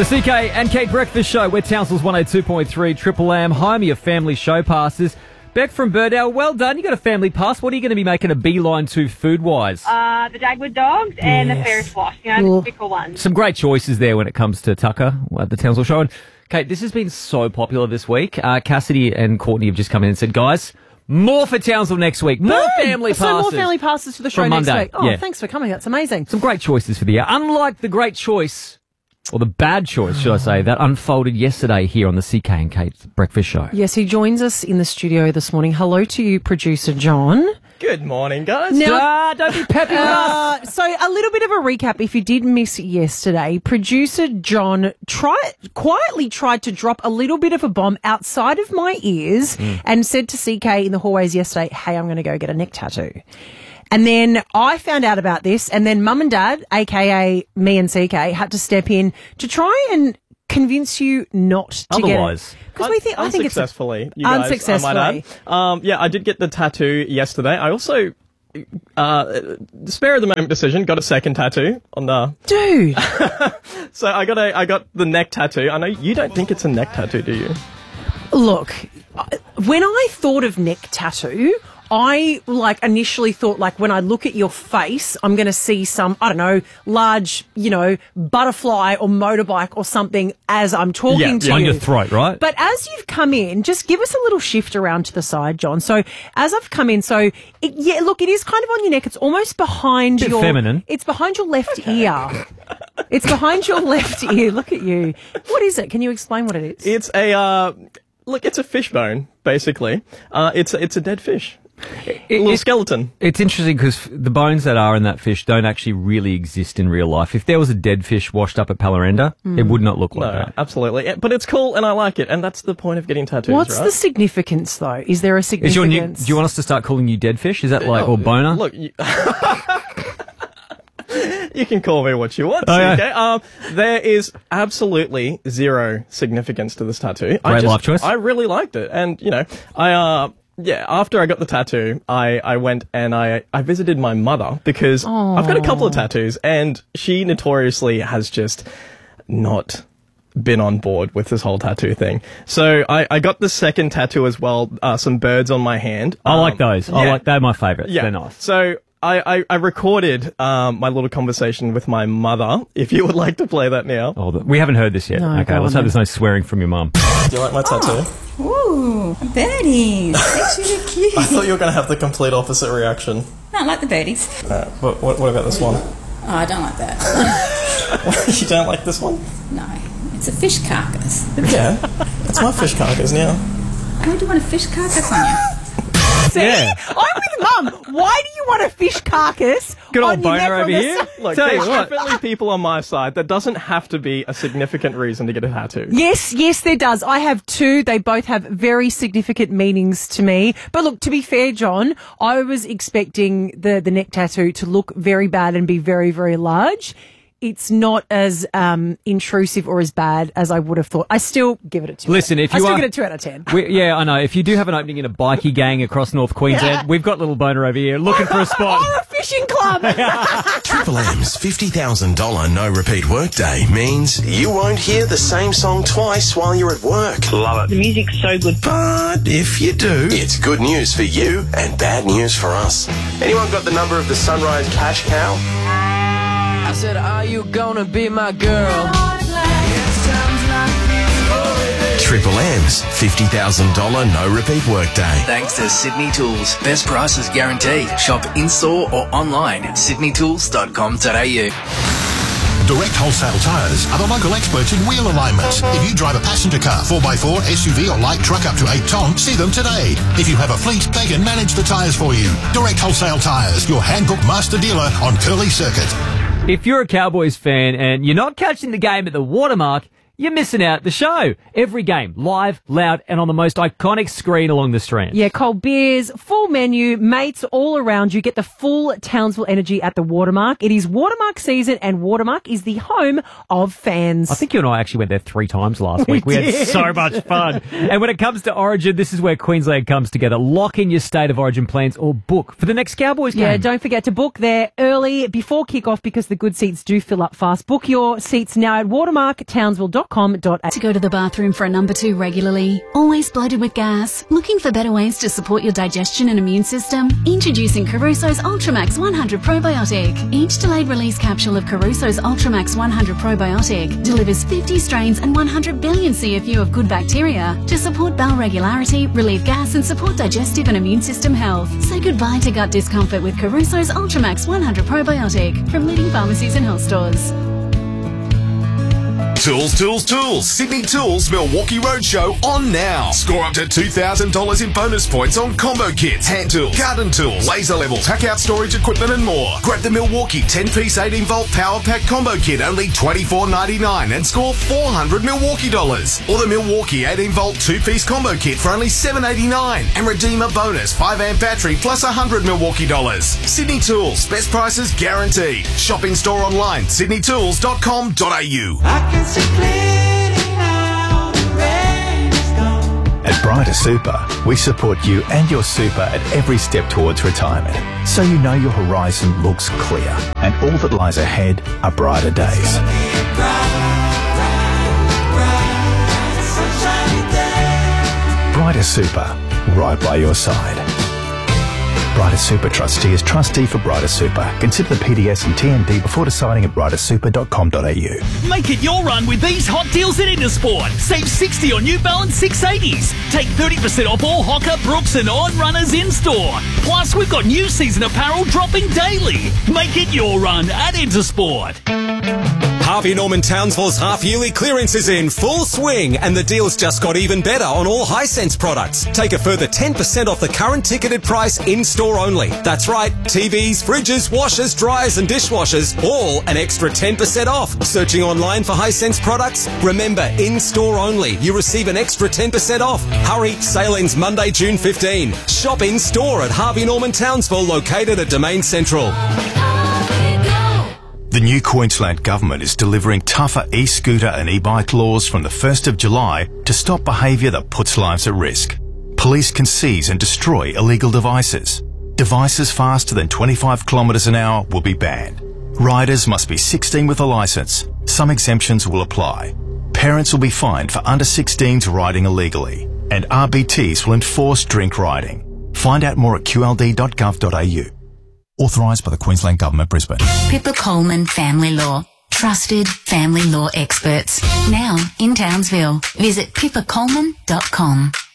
The CK and Kate Breakfast Show. We're Townsville's 102.3 Triple M, home of your family show passes. Beck from Burdale, well done. You got a family pass. What are you going to be making a beeline to food-wise? The Dagwood Dogs and the Ferris Wash, the typical ones. Some great choices there when it comes to Tucker at the Townsville Show. And Kate, this has been so popular this week. Cassidy and Courtney have just come in and said, guys, more for Townsville next week. More family passes. So more family passes for the show next Monday. week. Oh, Yeah. Thanks for coming. That's amazing. Some great choices for the year. Unlike the great choice, or the bad choice, should I say, that unfolded yesterday here on the CK and Kate Breakfast Show. Yes, he joins us in the studio this morning. Hello to you, producer John. Good morning, guys. Now, Don't be peppy with us. So a little bit of a recap. If you did miss yesterday, producer John quietly tried to drop a little bit of a bomb outside of my ears and said to CK in the hallways yesterday, hey, I'm going to go get a neck tattoo. And then I found out about this, and then Mum and Dad, a.k.a. me and CK, had to step in to try and convince you not to Otherwise. get it. Because I think it's unsuccessfully, you guys, unsuccessfully. I might add. I did get the tattoo yesterday. I also, spare of the moment decision, got a second tattoo on the... Dude. So I got the neck tattoo. I know you don't think it's a neck tattoo, do you? Look, when I thought of neck tattoo, I initially thought when I look at your face, I'm going to see some, I don't know, large, butterfly or motorbike or something as I'm talking to you. On your throat, right? But as you've come in, just give us a little shift around to the side, John. So as I've come in, it is kind of on your neck. It's almost behind your... feminine. It's behind your left ear. It's behind your left ear. Look at you. What is it? Can you explain what it is? It's a, it's a fish bone, basically. It's a dead fish. A little skeleton. It's interesting because the bones that are in that fish don't actually really exist in real life. If there was a dead fish washed up at Palarenda, it would not look like that. Absolutely. But it's cool and I like it. And that's the point of getting tattoos, What's right? the significance, though? Is there a significance? Do you want us to start calling you dead fish? Is that or boner? Look, you can call me what you want. Oh, yeah. Okay. There is absolutely zero significance to this tattoo. Great life choice. I really liked it. And, after I got the tattoo, I went and I visited my mother because I've got a couple of tattoos and she notoriously has just not been on board with this whole tattoo thing. So I got the second tattoo as well, some birds on my hand. I like those. They're my favourites. Yeah. They're nice. So I recorded my little conversation with my mother, if you would like to play that now. We haven't heard this yet. No, okay, go let's on hope there's no swearing from your mum. Do you like my tattoo? Ooh, birdies. That's really cute. I thought you were going to have the complete opposite reaction. No, I like the birdies. What about this one? Oh, I don't like that. You don't like this one? No, it's a fish carcass. Yeah, it's my fish carcass now. Why do you want a fish carcass on you? See? Yeah. I'm with Mum. Why do you want a fish carcass? Good old on your neck boner on over the here. side? Look, Tell you there's what. definitely people on my side. That doesn't have to be a significant reason to get a tattoo. Yes, there does. I have two. They both have very significant meanings to me. But look, to be fair, John, I was expecting the neck tattoo to look very bad and be very, very large. It's not as intrusive or as bad as I would have thought. I still give it a 2. Listen, if I you still are- give it a 2 out of 10. Yeah, I know. If you do have an opening in a bikie gang across North Queensland, we've got little boner over here looking for a spot. Or a fishing club. Triple M's $50,000 no repeat workday means you won't hear the same song twice while you're at work. Love it. The music's so good. But if you do, it's good news for you and bad news for us. Anyone got the number of the Sunrise Cash Cow? I said, are you gonna be my girl? Triple M's $50,000 no repeat workday. Thanks to Sydney Tools. Best prices guaranteed. Shop in-store or online at sydneytools.com.au. Direct Wholesale Tyres are the local experts in wheel alignment. If you drive a passenger car, 4x4, SUV or light truck up to 8 tonne, see them today. If you have a fleet, they can manage the tyres for you. Direct Wholesale Tyres, your Hankook master dealer on Curly Circuit. If you're a Cowboys fan and you're not catching the game at the Watermark, you're missing out the show. Every game, live, loud, and on the most iconic screen along the Strand. Yeah, cold beers, full menu, mates all around you. Get the full Townsville energy at the Watermark. It is Watermark season, and Watermark is the home of fans. I think you and I actually went there 3 times last week. We had so much fun. And when it comes to Origin, this is where Queensland comes together. Lock in your State of Origin plans or book for the next Cowboys game. Yeah, don't forget to book there early before kickoff because the good seats do fill up fast. Book your seats now at watermarktownsville.com.au. To go to the bathroom for a number 2 regularly? Always bloated with gas? Looking for better ways to support your digestion and immune system? Introducing Caruso's Ultramax 100 Probiotic. Each delayed release capsule of Caruso's Ultramax 100 Probiotic delivers 50 strains and 100 billion CFU of good bacteria to support bowel regularity, relieve gas and support digestive and immune system health. Say goodbye to gut discomfort with Caruso's Ultramax 100 Probiotic from leading pharmacies and health stores. Tools, tools, tools. Sydney Tools Milwaukee Roadshow on now. Score up to $2,000 in bonus points on combo kits, hand tools, garden tools, laser level, tack out storage equipment and more. Grab the Milwaukee 10-piece 18-volt power pack combo kit, only $24.99 and score $400 Milwaukee dollars. Or the Milwaukee 18-volt 2-piece combo kit for only $7.89 and redeem a bonus 5-amp battery plus $100 Milwaukee dollars. Sydney Tools, best prices guaranteed. Shop in store online, sydneytools.com.au. At Brighter Super, we support you and your super at every step towards retirement, so you know your horizon looks clear and all that lies ahead are brighter days. Brighter Super, right by your side. Brighter Super Trustee is trustee for Brighter Super. Consider the PDS and TND before deciding at brightersuper.com.au. Make it your run with these hot deals at Intersport. Save $60 on New Balance 680s. Take 30% off all Hoka, Brooks and On runners in-store. Plus, we've got new season apparel dropping daily. Make it your run at Intersport. Harvey Norman Townsville's half-yearly clearance is in full swing and the deals just got even better on all Hisense products. Take a further 10% off the current ticketed price in-store only. That's right, TVs, fridges, washers, dryers and dishwashers, all an extra 10% off. Searching online for Hisense products? Remember, in-store only. You receive an extra 10% off. Hurry, sale ends Monday, June 15. Shop in-store at Harvey Norman Townsville, located at Domain Central. The new Queensland Government is delivering tougher e-scooter and e-bike laws from the 1st of July to stop behaviour that puts lives at risk. Police can seize and destroy illegal devices. Devices faster than 25 kilometres an hour will be banned. Riders must be 16 with a licence. Some exemptions will apply. Parents will be fined for under 16s riding illegally. And RBTs will enforce drink riding. Find out more at qld.gov.au. Authorised by the Queensland Government, Brisbane. Pippa Coleman Family Law. Trusted family law experts. Now in Townsville. Visit pippacoleman.com.